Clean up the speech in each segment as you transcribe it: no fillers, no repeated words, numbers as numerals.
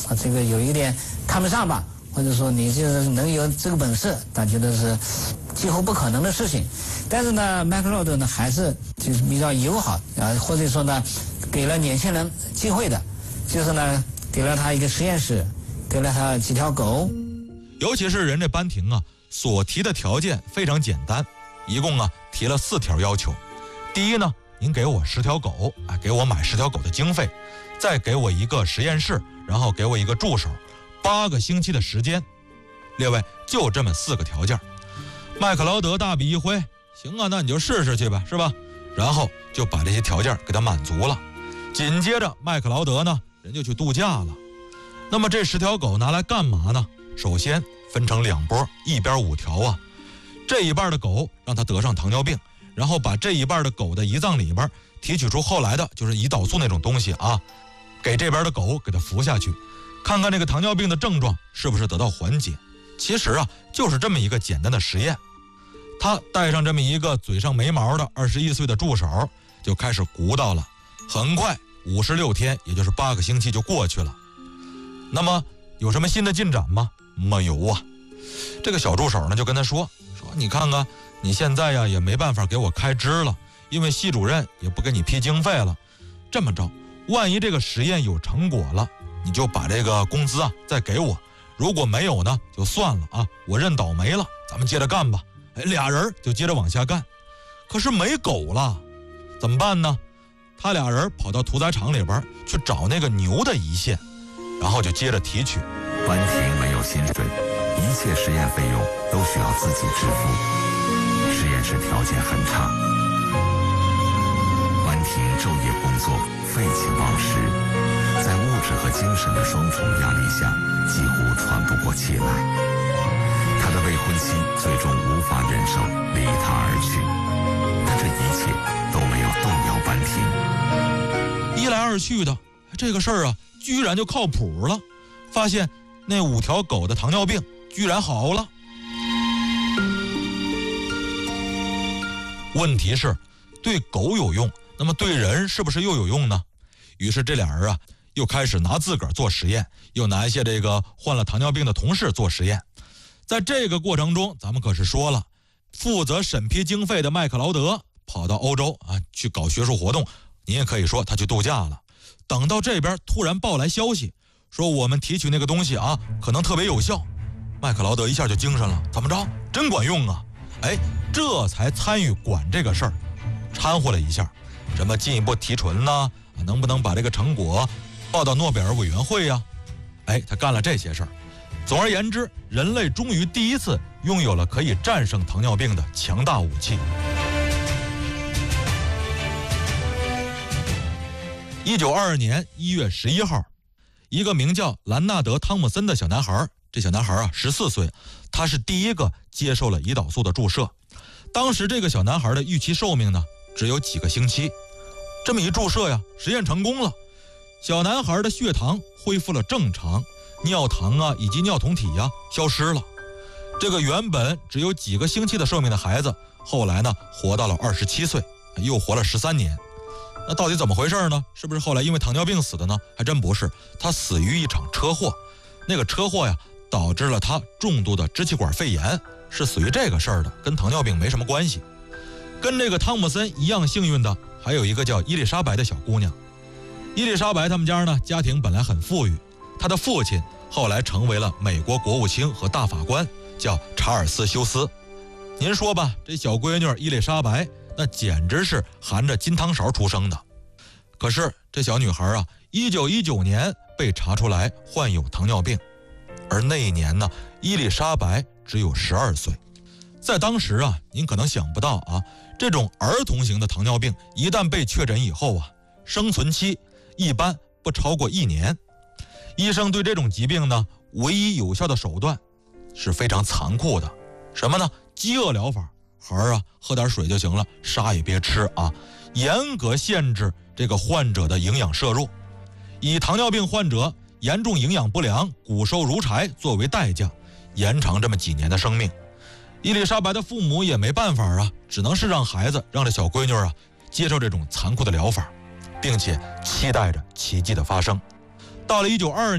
这个有一点看不上吧，或者说你就是能有这个本事，他觉得是几乎不可能的事情。但是呢，麦克劳德呢还是就是比较友好啊，或者说呢给了年轻人机会的，就是呢给了他一个实验室，给了他几条狗。 尤其是人这班廷啊所提的条件非常简单，一共啊提了4条要求。第一呢，您给我10条狗，给我买10条狗的经费，再给我一个实验室，然后给我一个助手，8个星期的时间。列位，就这么4个条件。麦克劳德大笔一挥，行啊，那你就试试去吧，是吧？然后就把这些条件给他满足了。紧接着麦克劳德呢，人就去度假了。那么这10条狗拿来干嘛呢？首先分成2波，一边5条啊。这一半的狗让它得上糖尿病，然后把这一半的狗的胰脏里边提取出后来的就是胰岛素那种东西啊，给这边的狗给它服下去，看看这个糖尿病的症状是不是得到缓解。其实啊，就是这么一个简单的实验。他带上这么一个嘴上没毛的21岁的助手，就开始鼓捣了。很快56天，也就是8个星期就过去了。那么有什么新的进展吗？没有啊。这个小助手呢就跟他说你看看你现在呀也没办法给我开支了，因为系主任也不给你批经费了。这么着，万一这个实验有成果了，你就把这个工资啊再给我，如果没有呢就算了啊，我认倒霉了，咱们接着干吧。俩人就接着往下干。可是没狗了，怎么办呢？他俩人跑到屠宰场里边去找那个牛的胰腺，然后就接着提取。 班廷没有薪水，一切实验费用都需要自己支付，实验室条件很差，班廷昼夜工作，废寝忘食，在物质和精神的双重压力下，几乎喘不过气来。他的未婚妻最终无法忍受，离他而去，但这一切都没有动摇班廷。 一来二去的，这个事儿啊居然就靠谱了，发现那5条狗的糖尿病居然好了。问题是对狗有用，那么对人是不是又有用呢？于是这俩人啊又开始拿自个儿做实验，又拿一些这个患了糖尿病的同事做实验。在这个过程中，咱们可是说了，负责审批经费的麦克劳德跑到欧洲啊去搞学术活动，你也可以说他去度假了。等到这边突然报来消息，说我们提取那个东西啊可能特别有效，麦克劳德一下就精神了，怎么着？真管用啊！这才参与管这个事儿，掺和了一下，什么进一步提纯呢？能不能把这个成果报到诺贝尔委员会呀？他干了这些事儿。总而言之，人类终于第一次拥有了可以战胜糖尿病的强大武器。1922年1月11号，一个名叫兰纳德·汤姆森的小男孩，这小男孩啊14岁，他是第一个接受了胰岛素的注射。当时这个小男孩的预期寿命呢只有几个星期，这么一注射呀，实验成功了，小男孩的血糖恢复了正常，尿糖啊以及尿酮体呀消失了。这个原本只有几个星期的寿命的孩子，后来呢活到了27岁，又活了13年。那到底怎么回事呢？是不是后来因为糖尿病死的呢？还真不是，他死于一场车祸。那个车祸呀导致了他重度的支气管肺炎，是死于这个事儿的，跟糖尿病没什么关系。跟这个汤姆森一样幸运的还有一个叫伊丽莎白的小姑娘。伊丽莎白他们家呢家庭本来很富裕，她的父亲后来成为了美国国务卿和大法官，叫查尔斯·休斯。您说吧，这小闺女伊丽莎白那简直是含着金汤勺出生的。可是这小女孩啊，1919年被查出来患有糖尿病，而那一年呢，伊丽莎白只有12岁。在当时啊，您可能想不到啊，这种儿童型的糖尿病一旦被确诊以后啊，生存期一般不超过1年。医生对这种疾病呢，唯一有效的手段是非常残酷的，什么呢？饥饿疗法。孩儿啊，喝点水就行了，啥也别吃啊，严格限制这个患者的营养摄入，以糖尿病患者严重营养不良、骨瘦如柴作为代价，延长这么几年的生命。伊丽莎白的父母也没办法啊，只能是让孩子，让这小闺女啊接受这种残酷的疗法，并且期待着奇迹的发生。到了1922年，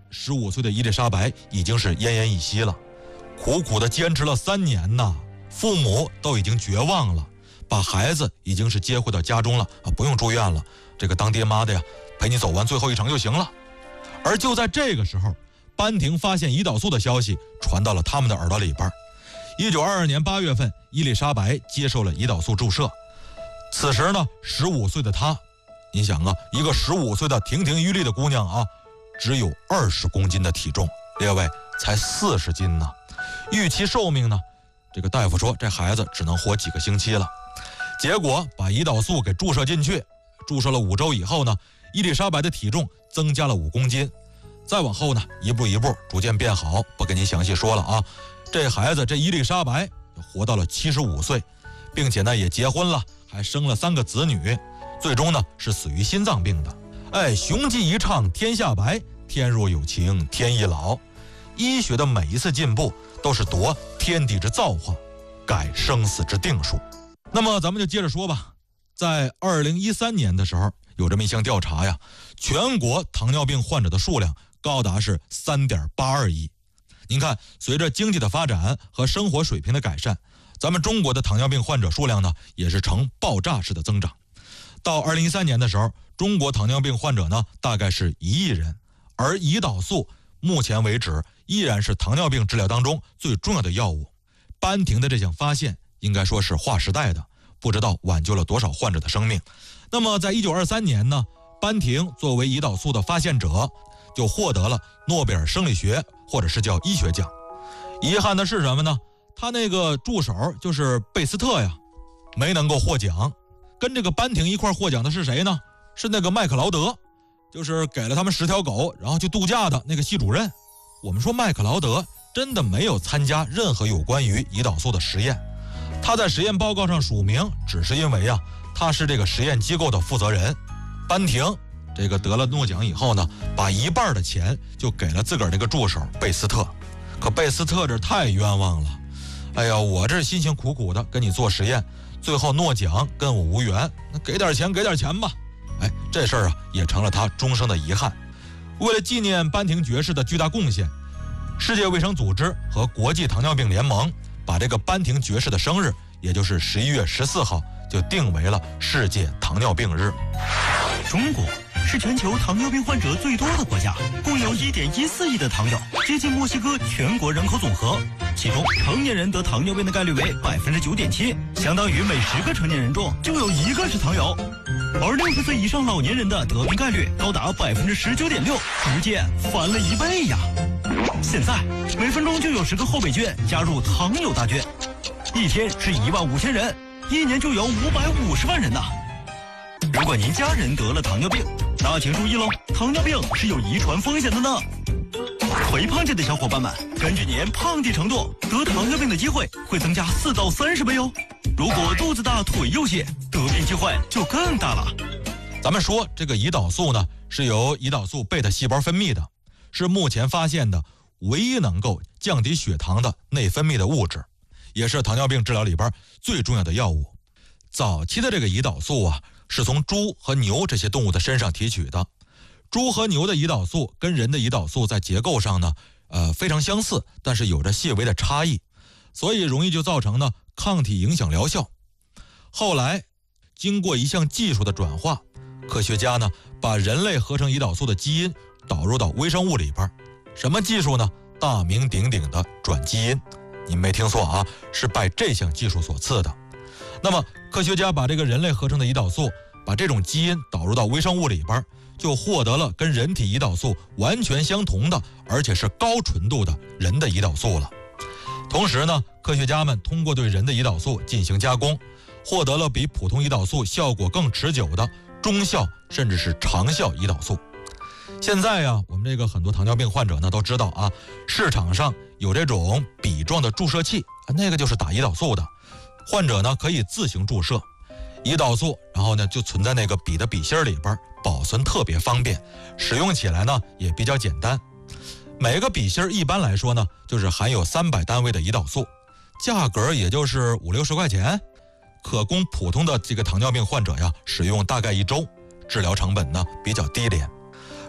15岁的伊丽莎白已经是奄奄一息了，苦苦的坚持了3年呐，父母都已经绝望了，把孩子已经是接回到家中了不用住院了，这个当爹妈的呀，陪你走完最后一程就行了。而就在这个时候，班廷发现胰岛素的消息传到了他们的耳朵里边。1922年8月份，伊丽莎白接受了胰岛素注射。此时呢，15岁的她，你想啊，一个15岁的亭亭玉立的姑娘啊，只有20公斤的体重，列位才40斤呢。预期寿命呢，这个大夫说这孩子只能活几个星期了。结果把胰岛素给注射进去，注射了5周以后呢，伊丽莎白的体重增加了5公斤。再往后呢，一步一步逐渐变好，不跟您详细说了啊。这孩子，这伊丽莎白活到了75岁，并且呢也结婚了，还生了3个子女，最终呢是死于心脏病的。雄鸡一唱天下白，天若有情天亦老。医学的每一次进步都是夺天地之造化，改生死之定数。那么咱们就接着说吧。在2013年的时候，有这么一项调查呀，全国糖尿病患者的数量高达是3.82亿。您看，随着经济的发展和生活水平的改善，咱们中国的糖尿病患者数量呢也是呈爆炸式的增长。到2013年的时候，中国糖尿病患者呢大概是1亿人，而胰岛素目前为止依然是糖尿病治疗当中最重要的药物。班廷的这项发现应该说是划时代的，不知道挽救了多少患者的生命。那么在1923年呢，班廷作为胰岛素的发现者，就获得了诺贝尔生理学或者是叫医学奖。遗憾的是什么呢？他那个助手就是贝斯特呀，没能够获奖。跟这个班廷一块获奖的是谁呢？是那个麦克劳德，就是给了他们10条狗然后去度假的那个系主任。我们说麦克劳德真的没有参加任何有关于胰岛素的实验，他在实验报告上署名只是因为他是这个实验机构的负责人。班廷这个得了诺奖以后呢，把1半的钱就给了自个儿那个助手贝斯特。可贝斯特这太冤枉了，哎呀，我这辛辛苦苦的跟你做实验，最后诺奖跟我无缘，那给点钱吧。这事儿也成了他终生的遗憾。为了纪念班廷爵士的巨大贡献，世界卫生组织和国际糖尿病联盟把这个班廷爵士的生日，也就是11月14号，就定为了世界糖尿病日。 中国是全球糖尿病患者最多的国家，共有1.14亿的糖友，接近墨西哥全国人口总和。其中成年人得糖尿病的概率为9.7%，相当于每10个成年人中就有1个是糖友。而60岁以上老年人的得病概率高达19.6%，直接翻了1倍呀！现在每分钟就有10个后备军加入糖友大军，一天是15000人，1年就有550万人呐！如果您家人得了糖尿病，那请注意喽，糖尿病是有遗传风险的呢。肥胖界的小伙伴们，根据您胖的程度，得糖尿病的机会会增加4到30倍哦。如果肚子大腿又细，得病机会就更大了。 咱们说这个胰岛素呢，是由胰岛素贝塔细胞分泌的，是目前发现的唯一能够降低血糖的内分泌的物质，也是糖尿病治疗里边最重要的药物。早期的这个胰岛素是从猪和牛这些动物的身上提取的。猪和牛的胰岛素跟人的胰岛素在结构上呢，非常相似，但是有着细微的差异，所以容易就造成呢抗体影响疗效。后来经过一项技术的转化，科学家呢把人类合成胰岛素的基因导入到微生物里边。什么技术呢？大名鼎鼎的转基因。您没听错是拜这项技术所赐的。那么科学家把这个人类合成的胰岛素，把这种基因导入到微生物里边，就获得了跟人体胰岛素完全相同的，而且是高纯度的人的胰岛素了。同时呢，科学家们通过对人的胰岛素进行加工，获得了比普通胰岛素效果更持久的中效甚至是长效胰岛素。现在我们这个很多糖尿病患者呢都知道市场上有这种笔状的注射器，那个就是打胰岛素的。患者呢可以自行注射胰岛素，然后呢就存在那个笔的笔芯里边，保存特别方便，使用起来呢也比较简单。每个笔芯一般来说呢就是含有300单位的胰岛素，价格也就是50-60块钱，可供普通的这个糖尿病患者使用大概1周，治疗成本呢比较低廉。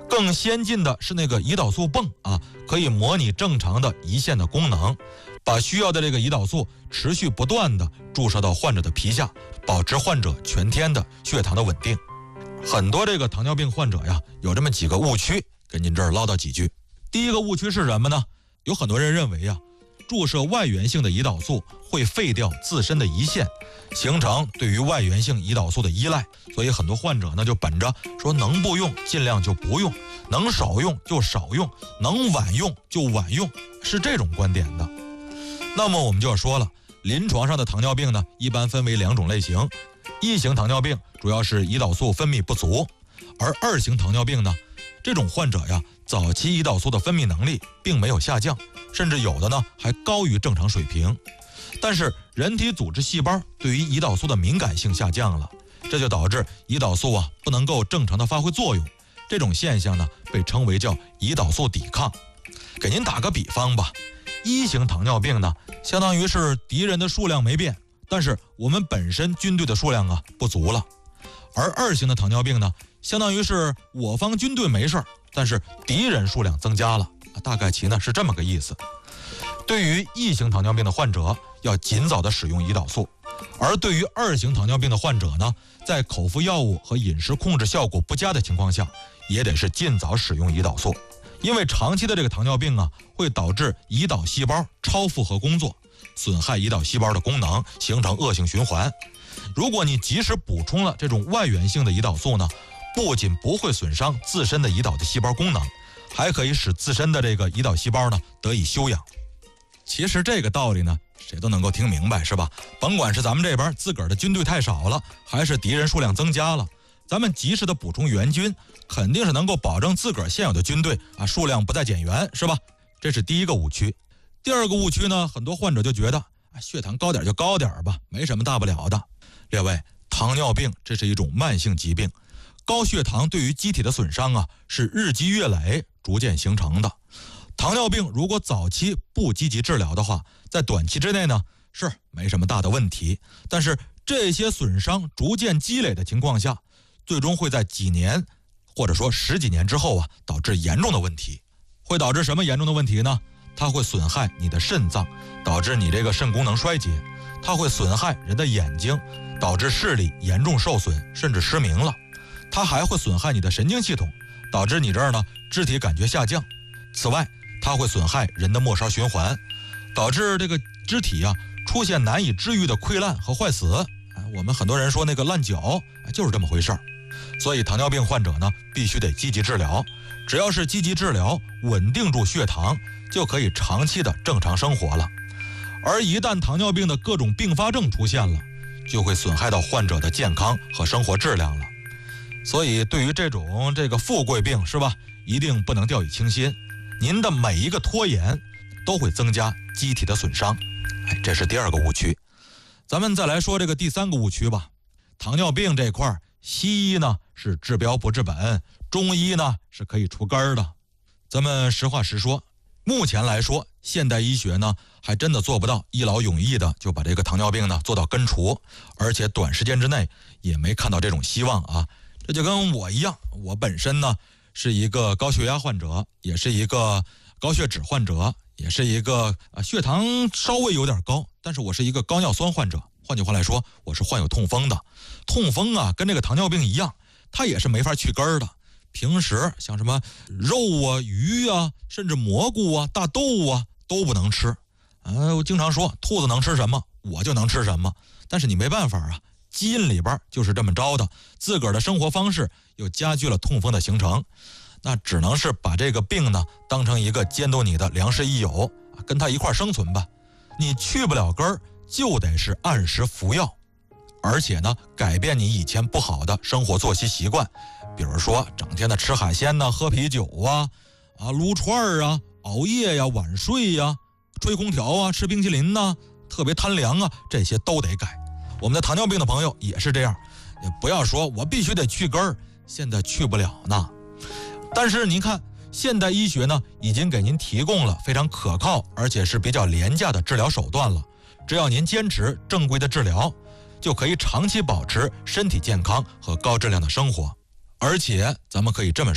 更先进的是那个胰岛素泵啊，可以模拟正常的胰腺的功能，把需要的这个胰岛素持续不断的注射到患者的皮下，保持患者全天的血糖的稳定。很多这个糖尿病患者呀，有这么几个误区，跟您这儿唠叨几句。第一个误区是什么呢？有很多人认为呀，注射外源性的胰岛素会废掉自身的胰腺，形成对于外源性胰岛素的依赖，所以很多患者呢就本着说能不用尽量就不用，能少用就少用，能晚用就晚用，是这种观点的。那么我们就要说了，临床上的糖尿病呢，一般分为2种类型。1型糖尿病主要是胰岛素分泌不足，而2型糖尿病呢，这种患者呀，早期胰岛素的分泌能力并没有下降，甚至有的呢还高于正常水平。但是人体组织细胞对于胰岛素的敏感性下降了，这就导致胰岛素啊不能够正常的发挥作用。这种现象呢被称为叫胰岛素抵抗。给您打个比方吧，1型糖尿病呢，相当于是敌人的数量没变，但是我们本身军队的数量啊不足了。而2型的糖尿病呢，相当于是我方军队没事，但是敌人数量增加了，大概其呢是这么个意思。对于1型糖尿病的患者，要尽早的使用胰岛素，而对于2型糖尿病的患者呢，在口服药物和饮食控制效果不佳的情况下，也得是尽早使用胰岛素。因为长期的这个糖尿病啊，会导致胰岛细胞超负荷工作，损害胰岛细胞的功能，形成恶性循环。如果你及时补充了这种外源性的胰岛素呢，不仅不会损伤自身的胰岛的细胞功能，还可以使自身的这个胰岛细胞呢得以休养。其实这个道理呢，谁都能够听明白，是吧？甭管是咱们这边自个儿的军队太少了，还是敌人数量增加了，咱们及时的补充援军，肯定是能够保证自个儿现有的军队啊数量不再减员，是吧？这是第一个误区。第二个误区呢，很多患者就觉得血糖高点就高点吧，没什么大不了的。列位，糖尿病这是一种慢性疾病，高血糖对于机体的损伤啊是日积月累逐渐形成的。糖尿病如果早期不积极治疗的话，在短期之内呢是没什么大的问题，但是这些损伤逐渐积累的情况下，最终会在几年或者说10几年之后啊，导致严重的问题。会导致什么严重的问题呢？它会损害你的肾脏，导致你这个肾功能衰竭；它会损害人的眼睛，导致视力严重受损，甚至失明了；它还会损害你的神经系统，导致你这儿呢肢体感觉下降。此外，它会损害人的末梢循环，导致这个肢体啊出现难以治愈的溃烂和坏死。我们很多人说那个烂脚，就是这么回事儿。所以糖尿病患者呢，必须得积极治疗。只要是积极治疗，稳定住血糖，就可以长期的正常生活了。而一旦糖尿病的各种并发症出现了，就会损害到患者的健康和生活质量了。所以对于这种富贵病，是吧，一定不能掉以轻心。您的每一个拖延都会增加机体的损伤，这是第二个误区。咱们再来说这个第3个误区吧。糖尿病这块，西医呢是治标不治本，中医呢是可以除根儿的。咱们实话实说，目前来说，现代医学呢还真的做不到一劳永逸的就把这个糖尿病呢做到根除，而且短时间之内也没看到这种希望啊。这就跟我一样，我本身呢是一个高血压患者，也是一个高血脂患者，也是一个血糖稍微有点高，但是我是一个高尿酸患者。换句话来说，我是患有痛风的。痛风啊，跟这个糖尿病一样，它也是没法去根儿的。平时像什么肉啊、鱼啊，甚至蘑菇啊、大豆啊都不能吃。我经常说，兔子能吃什么，我就能吃什么。但是你没办法啊，基因里边就是这么着的，自个儿的生活方式又加剧了痛风的形成。那只能是把这个病呢当成一个监督你的良师益友，跟他一块生存吧。你去不了根儿，就得是按时服药，而且呢改变你以前不好的生活作息习惯，比如说整天的吃海鲜呢、喝啤酒啊、撸串啊、熬夜呀、晚睡呀、吹空调啊、吃冰淇淋呐、特别贪凉啊，这些都得改。我们的糖尿病的朋友也是这样，也不要说我必须得去根儿，现在去不了呢。但是您看，现代医学呢已经给您提供了非常可靠而且是比较廉价的治疗手段了。只要您坚持正规的治疗，就可以长期保持身体健康和高质量的生活。而且咱们可以这么说，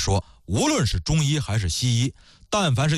无论是中医还是西医，但凡是